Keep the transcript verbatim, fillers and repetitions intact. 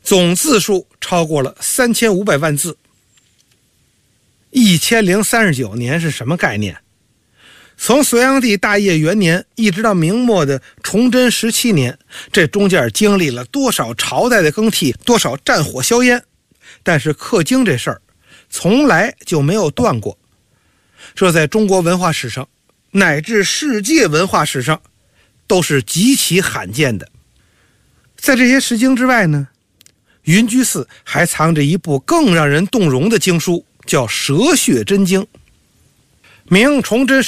总字数超过了三千五百万字。一千零三十九年是什么概念？从隋炀帝大业元年一直到明末的崇祯十七年，这中间经历了多少朝代的更替，多少战火硝烟，但是刻经这事儿从来就没有断过。这在中国文化史上乃至世界文化史上都是极其罕见的。在这些诗经之外呢，云居寺还藏着一部更让人动容的经书，叫《蛇血真经》。明崇祯